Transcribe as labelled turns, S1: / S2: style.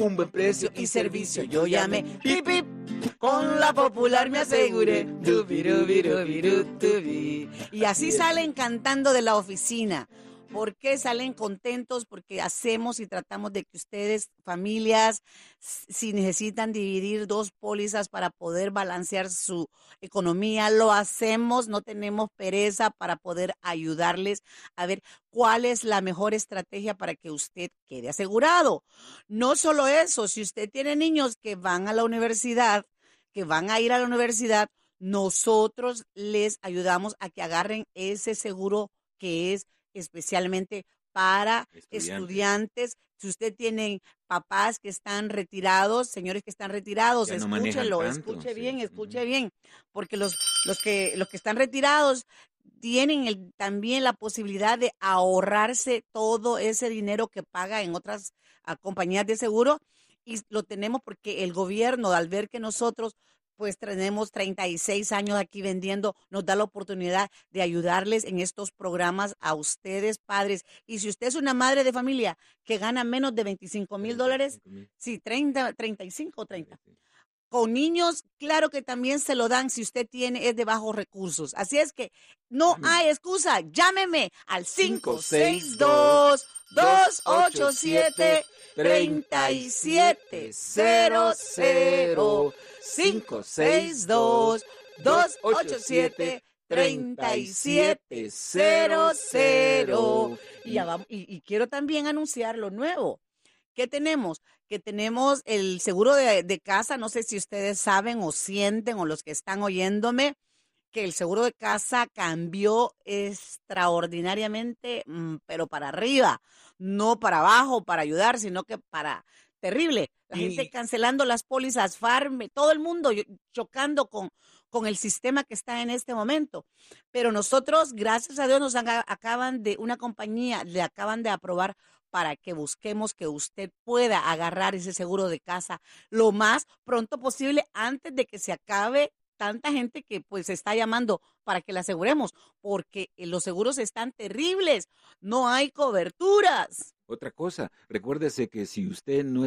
S1: Un buen precio y servicio. Yo llamé, pip, pip, con la Popular me aseguré. Tubi. Y así salen cantando de la oficina. ¿Por qué salen contentos? Porque hacemos y tratamos de que ustedes, familias, si necesitan dividir 2 pólizas para poder balancear su economía, lo hacemos, no tenemos pereza para poder ayudarles a ver cuál es la mejor estrategia para que usted quede asegurado. No solo eso, si usted tiene niños que van a la universidad, que van a ir a la universidad, nosotros les ayudamos a que agarren ese seguro que es especialmente para estudiantes. Si usted tiene papás que están retirados, señores que están retirados,
S2: Ya no
S1: escúchelo,
S2: manejan tanto,
S1: escuche
S2: sí.
S1: bien, escuche bien, porque los que están retirados tienen también la posibilidad de ahorrarse todo ese dinero que paga en otras compañías de seguro, y lo tenemos porque el gobierno, al ver que nosotros pues tenemos 36 años aquí vendiendo, nos da la oportunidad de ayudarles en estos programas a ustedes, padres. Y si usted es una madre de familia que gana menos de $25,000, sí, 30, 35 o 30. Con niños, claro que también se lo dan si usted es de bajos recursos. Así es que no hay excusa. Llámeme al 562-287-3700. 562-287-3700. Y quiero también anunciar lo nuevo. ¿Qué tenemos? Que tenemos el seguro de casa. No sé si ustedes saben o sienten, o los que están oyéndome, que el seguro de casa cambió extraordinariamente, pero para arriba, no para abajo, para ayudar, sino que para terrible. La gente cancelando las pólizas, farme, todo el mundo chocando con el sistema que está en este momento. Pero nosotros, gracias a Dios, una compañía le acaban de aprobar para que busquemos que usted pueda agarrar ese seguro de casa lo más pronto posible, antes de que se acabe tanta gente que pues está llamando para que la aseguremos, porque los seguros están terribles, no hay coberturas.
S2: Otra cosa, recuérdese que si usted no